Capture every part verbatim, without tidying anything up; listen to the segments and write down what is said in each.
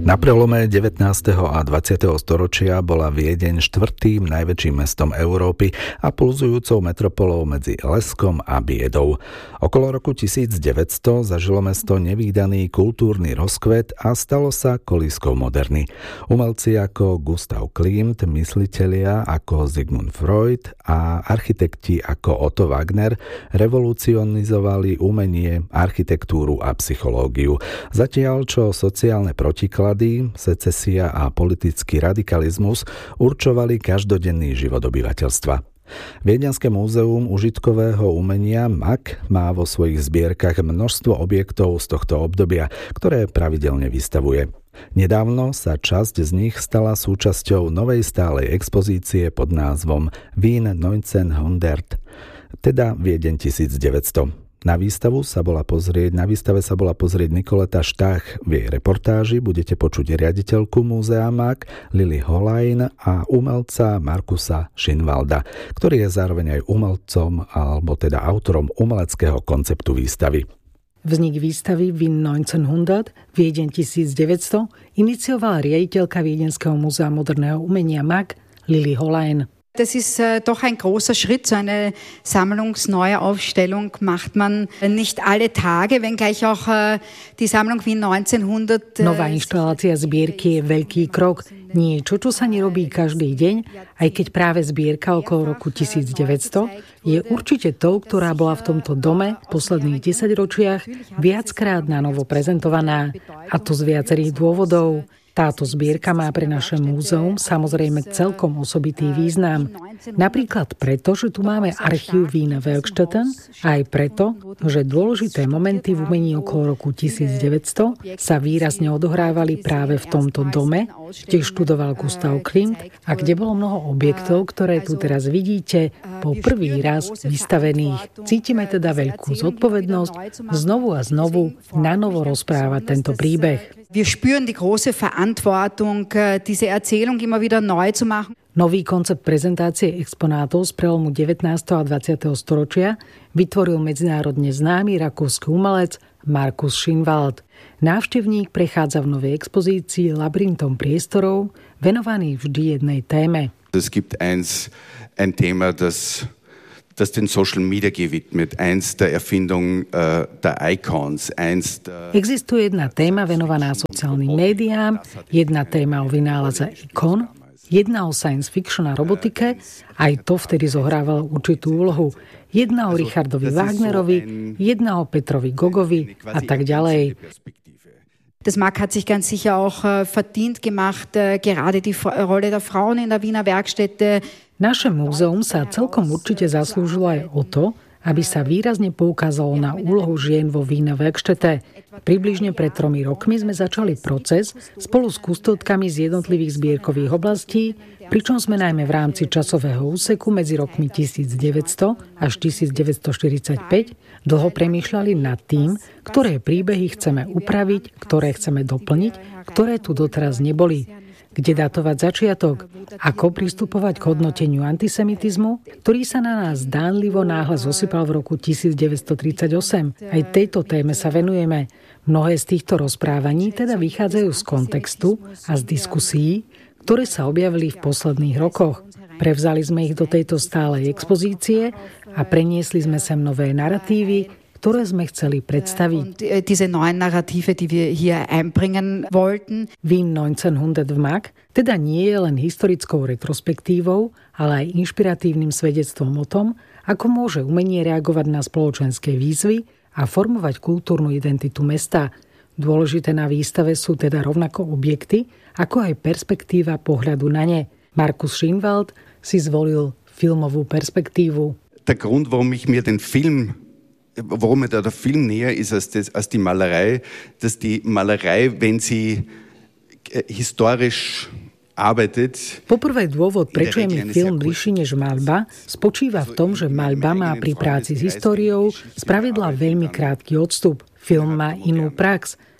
Na prelome devätnásteho a dvadsiateho storočia bola Viedeň štvrtým najväčším mestom Európy a pulzujúcou metropolou medzi leskom a biedou. Okolo roku tisícdeväťsto zažilo mesto nevídaný kultúrny rozkvet a stalo sa kolískou moderny. Umelci ako Gustav Klimt, myslitelia ako Sigmund Freud a architekti ako Otto Wagner revolucionizovali umenie, architektúru a psychológiu. Zatiaľ, čo sociálne protiklady, secesia a politický radikalizmus určovali každodenný život obyvateľstva. Viedenské múzeum užitkového umenia em á ká má vo svojich zbierkach množstvo objektov z tohto obdobia, ktoré pravidelne vystavuje. Nedávno sa časť z nich stala súčasťou novej stálej expozície pod názvom Wien devätnásťsto, teda Viedeň tisícdeväťsto. Na výstavu sa bola pozrieť, na výstave sa bola pozrieť Nikoleta Štách. V jej reportáži budete počuť riaditeľku múzea em á ká Lili Holein a umelca Markusa Schinwalda, ktorý je zároveň aj umelcom alebo teda autorom umeleckého konceptu výstavy. Vznik výstavy Wien devätnásťsto, Viedeň tisícdeväťsto, iniciovala riaditeľka Viedenského múzea moderného umenia em á ká Lili Holein. Das ist äh, doch ein großer Schritt. So eine sammlungsneue Aufstellung macht man nicht alle Tage, wenngleich auch äh, die Sammlung Wien devätnásťsto... Äh, Nová inštalácia zbierky je veľký krok. Niečo, čo sa nerobí každý deň, aj keď práve zbierka okolo roku tisícdeväťsto je určite tou, ktorá bola v tomto dome v posledných desaťročiach viackrát na novo prezentovaná. A to z viacerých dôvodov. Táto zbierka má pre naše múzeum samozrejme celkom osobitý význam. Napríklad preto, že tu máme archív Wiener Werkstätten a aj preto, že dôležité momenty v umení okolo roku tisícdeväťsto sa výrazne odohrávali práve v tomto dome, kde študoval Gustav Klimt a kde bolo mnoho objektov, ktoré tu teraz vidíte, po prvý raz vystavených. Cítime teda veľkú zodpovednosť znovu a znovu nanovo rozprávať tento príbeh. Wir spüren die große Verantwortung, diese Erzählung immer wieder neu zu machen. Nový koncept prezentácie exponátov z prelomu devätnásteho a dvadsiateho storočia vytvoril medzinárodne známy rakúsky umelec Markus Schinwald. Návštevník prechádza v novej expozícii labyrintom priestorov, venovaný vždy jednej téme. Es gibt eins, ein Thema, das das den Social Media gewidmet, eins der Erfindung äh, der Icons, eins der... Existuje jedna téma venovaná sociálnym médiám, jedna téma o vynálaze ikon, jedna o science fiction a robotike, aj to vtedy zohrávalo určitú úlohu, jedna o Richardovi Wagnerovi, jedna o Petrovi Gogovi a tak ďalej. Das em á ká hat sich ganz sicher auch äh, verdient gemacht, äh, gerade die F- Rolle der Frauen in der Wiener Werkstätte. Naše múzeum sa celkom určite zaslúžilo aj o to, aby sa výrazne poukázalo na úlohu žien vo Wiener Werkstätte. Približne pred tromi rokmi sme začali proces spolu s kustódkami z jednotlivých zbierkových oblastí, pričom sme najmä v rámci časového úseku medzi rokmi tisícdeväťsto až tisícdeväťstoštyridsaťpäť dlho premýšľali nad tým, ktoré príbehy chceme upraviť, ktoré chceme doplniť, ktoré tu doteraz neboli. Kde datovať začiatok? Ako pristupovať k hodnoteniu antisemitizmu, ktorý sa na nás dánlivo náhle zosypal v roku tisícdeväťstotridsaťosem? Aj tejto téme sa venujeme. Mnohé z týchto rozprávaní teda vychádzajú z kontextu a z diskusí, ktoré sa objavili v posledných rokoch. Prevzali sme ich do tejto stálej expozície a preniesli sme sem nové naratívy, ktoré sme chceli predstaviť. Diese neuen Narrative, die wir hier einbringen wollten. Wien devätnásťsto v em á ká teda nie je len historickou retrospektívou, ale aj inšpiratívnym svedectvom o tom, ako môže umenie reagovať na spoločenské výzvy a formovať kultúrnu identitu mesta. Dôležité na výstave sú teda rovnako objekty, ako aj perspektíva pohľadu na ne. Markus Schinwald si zvolil filmovú perspektívu. Der Grund, warum ich mir den Film Warum mir da der Film näher ist als, das, als die Malerei, dass die Malerei, wenn sie historisch arbeitet... Poprvé dôvod, prečo je mi film bližší než maľba, spočíva v tom, že maľba má pri práci s históriou spravidla veľmi krátky odstup. Film má inú prax.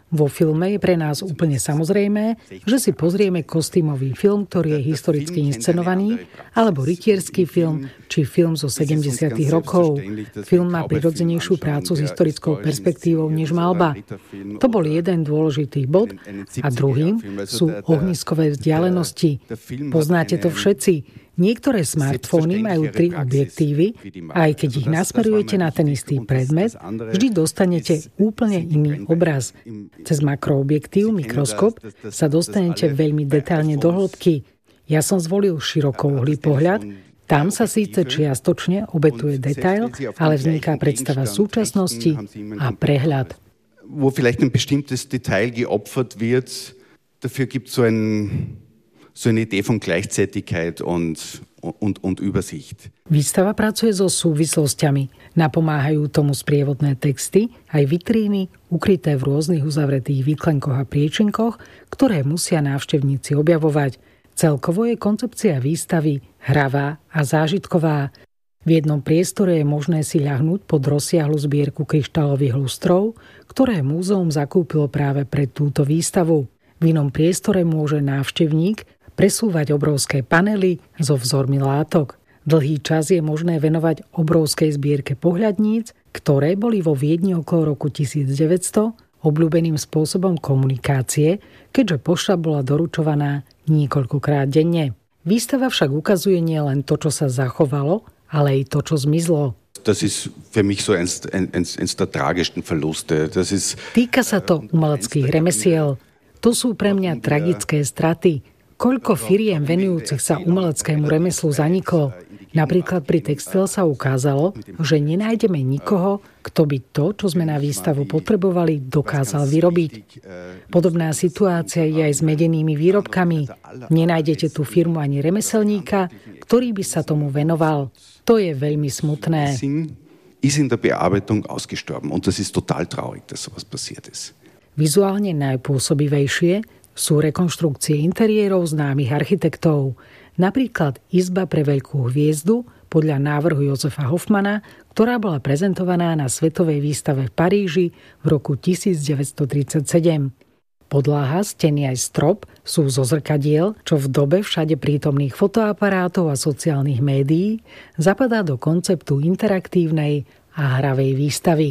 Vo filme je pre nás úplne samozrejmé, že si pozrieme kostýmový film, ktorý je historicky inscenovaný, alebo rytierský film, či film zo sedemdesiatych rokov. Film má prirodzenejšiu prácu s historickou perspektívou než maľba. To bol jeden dôležitý bod a druhým sú ohniskové vzdialenosti. Poznáte to všetci. Niektoré smartfóny majú tri objektívy a aj keď ich nasmerujete na ten istý predmet, vždy dostanete úplne iný obraz. Cez makroobjektív, mikroskop, sa dostanete veľmi detailne do hĺbky. Ja som zvolil širokouhlý pohľad. Tam sa síce čiastočne obetuje detail, ale vzniká predstava súčasnosti a prehľad. Wo vielleicht ein bestimmtes Detail geopfert wird, dafür gibt es so ein so eine Idee von Gleichzeitigkeit und, und, und Übersicht. Výstava pracuje so súvislostiami. Napomáhajú tomu sprievodné texty, aj vitríny, ukryté v rôznych uzavretých výklenkoch a priečinkoch, ktoré musia návštevníci objavovať. Celkovo je koncepcia výstavy hravá a zážitková. V jednom priestore je možné si ľahnúť pod rozsiahlu zbierku kryštálových lustrov, ktoré múzeum zakúpilo práve pre túto výstavu. V inom priestore môže návštevník presúvať obrovské panely so vzormi látok. Dlhý čas je možné venovať obrovskej zbierke pohľadníc, ktoré boli vo Viedni okolo roku tisícdeväťsto obľúbeným spôsobom komunikácie, keďže pošta bola doručovaná niekoľkokrát denne. Výstava však ukazuje nielen to, čo sa zachovalo, ale aj to, čo zmizlo. Das ist für mich so eins, eins, eins der tragischsten Verluste. Das ist, Týka sa to umeleckých remesiel. To sú pre mňa tragické straty. Koľko firiem venujúcich sa umeleckému remeslu zaniklo? Napríklad pri textil sa ukázalo, že nenájdeme nikoho, kto by to, čo sme na výstavu potrebovali, dokázal vyrobiť. Podobná situácia je aj s medenými výrobkami. Nenájdete tú firmu ani remeselníka, ktorý by sa tomu venoval. To je veľmi smutné. Ist in der Bearbeitung ausgestorben und das ist total traurig, dass sowas passiert ist. Vizuálne najpôsobivejšie sú rekonštrukcie interiérov známych architektov. Napríklad izba pre veľkú hviezdu podľa návrhu Josefa Hofmana, ktorá bola prezentovaná na Svetovej výstave v Paríži v roku devätnásťtridsaťsedem. Podlaha, steny aj strop sú zo zrkadiel, čo v dobe všade prítomných fotoaparátov a sociálnych médií zapadá do konceptu interaktívnej a hravej výstavy.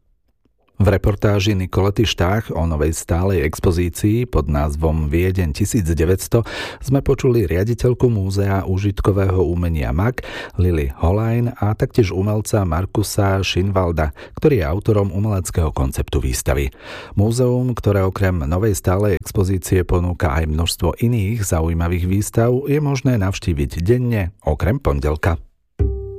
V reportáži Nikolety Štách o novej stálej expozícii pod názvom Viedeň tisícdeväťsto sme počuli riaditeľku Múzea užitkového umenia em á ká Lily Hollein a taktiež umelca Markusa Schinwalda, ktorý je autorom umeleckého konceptu výstavy. Múzeum, ktoré okrem novej stálej expozície ponúka aj množstvo iných zaujímavých výstav, je možné navštíviť denne okrem pondelka.